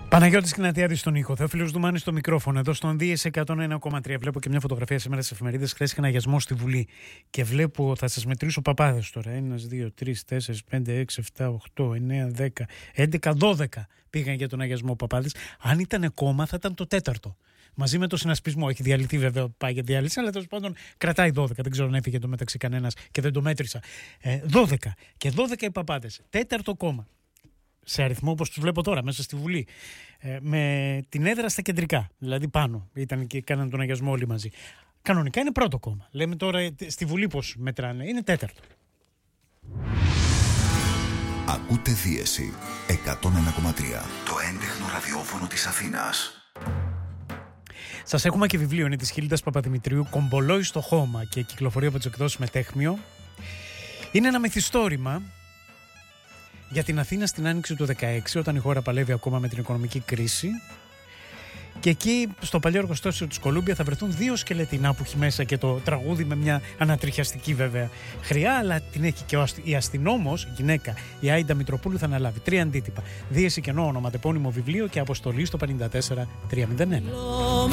Παναγιώτης Κινατιάδης στον ήχο, Θεόφιλος Δουμάνης στο μικρόφωνο, εδώ στον Δίες 101,3. Βλέπω και μια φωτογραφία σήμερα στις εφημερίδες. Χθες είχα ένα αγιασμό στη Βουλή και βλέπω, θα σας μετρήσω παπάδες τώρα. 1, 2, 3, 4, 5, 6, 7, 8, 9, 10, 11, 12 πήγαν για τον αγιασμό παπάδες. Αν ήταν κόμμα θα ήταν το τέταρτο. Μαζί με το συνασπισμό. Έχει διαλυθεί βέβαια, πάει για διάλυση, αλλά τέλος πάντων κρατάει 12. Δεν ξέρω αν έφυγε το μεταξύ κανένας και δεν το μέτρησα. 12. Και 12 οι παπάδες. Τέταρτο κόμμα. Σε αριθμό όπως τους βλέπω τώρα μέσα στη Βουλή, με την έδρα στα κεντρικά, δηλαδή πάνω, ήταν και κάνανε τον αγιασμό όλοι μαζί. Κανονικά είναι πρώτο κόμμα. Λέμε τώρα στη Βουλή πώς μετράνε, είναι τέταρτο. Ακούτε Δίεση 101,3, το έντεχνο ραδιόφωνο της Αθήνας. Σας έχουμε και βιβλίο, είναι της Χίλντας Παπαδημητρίου, «Κομπολόι στο χώμα» και κυκλοφορεί από τις εκδόσεις Μετέχμιο. Είναι ένα μυθιστόρημα για την Αθήνα στην άνοιξη του 2016, όταν η χώρα παλεύει ακόμα με την οικονομική κρίση. Και εκεί, στο παλιό εργοστάσιο της Κολούμπια, θα βρεθούν 2 σκελετινά που έχει μέσα και το τραγούδι με μια ανατριχιαστική βέβαια χρειά, αλλά την έχει και η αστυνόμος, γυναίκα, η Άιντα Μητροπούλου, θα αναλάβει 3 αντίτυπα. Δίεση κενό, ονοματεπώνυμο βιβλίο και αποστολή στο 54301.